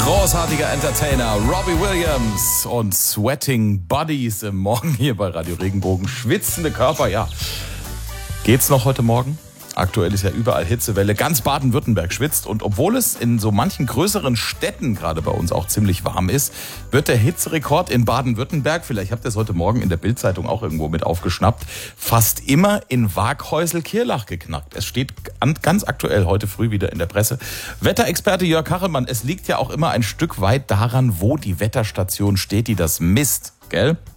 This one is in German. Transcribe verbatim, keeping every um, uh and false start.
Großartiger Entertainer Robbie Williams und Sweating Buddies im Morgen hier bei Radio Regenbogen. Schwitzende Körper, ja. Geht's noch heute Morgen? Aktuell ist ja überall Hitzewelle. Ganz Baden-Württemberg schwitzt. Und obwohl es in so manchen größeren Städten gerade bei uns auch ziemlich warm ist, wird der Hitzerekord in Baden-Württemberg, vielleicht habt ihr es heute Morgen in der Bild-Zeitung auch irgendwo mit aufgeschnappt, fast immer in Waaghäusel-Kirlach geknackt. Es steht ganz aktuell heute früh wieder in der Presse. Wetterexperte Jörg Kachelmann, es liegt ja auch immer ein Stück weit daran, wo die Wetterstation steht, die das misst, gell?